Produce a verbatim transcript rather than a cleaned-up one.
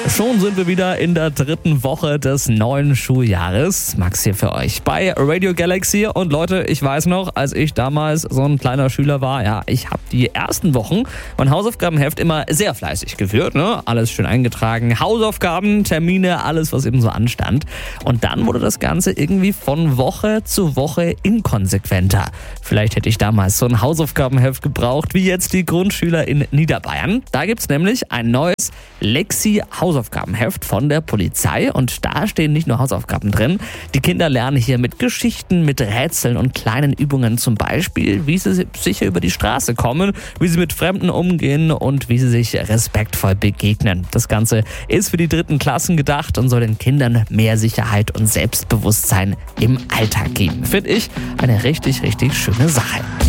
Schon sind wir wieder in der dritten Woche des neuen Schuljahres. Max hier für euch bei Radio Galaxy. Und Leute, ich weiß noch, als ich damals so ein kleiner Schüler war, ja, ich habe die ersten Wochen mein Hausaufgabenheft immer sehr fleißig geführt, ne? Alles schön eingetragen, Hausaufgaben, Termine, alles, was eben so anstand. Und dann wurde das Ganze irgendwie von Woche zu Woche inkonsequenter. Vielleicht hätte ich damals so ein Hausaufgabenheft gebraucht, wie jetzt die Grundschüler in Niederbayern. Da gibt's nämlich ein neues Lexi-Hausaufgabenheft von der Polizei und da stehen nicht nur Hausaufgaben drin. Die Kinder lernen hier mit Geschichten, mit Rätseln und kleinen Übungen, zum Beispiel, wie sie sicher über die Straße kommen, wie sie mit Fremden umgehen und wie sie sich respektvoll begegnen. Das Ganze ist für die dritten Klassen gedacht und soll den Kindern mehr Sicherheit und Selbstbewusstsein im Alltag geben. Finde ich eine richtig, richtig schöne Sache.